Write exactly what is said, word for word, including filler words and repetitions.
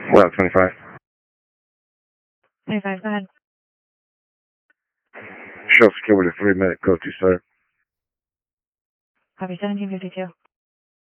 Well, twenty-five. twenty-five, go ahead. Show secure with a three minute code to sir. Copy seventeen fifty-two.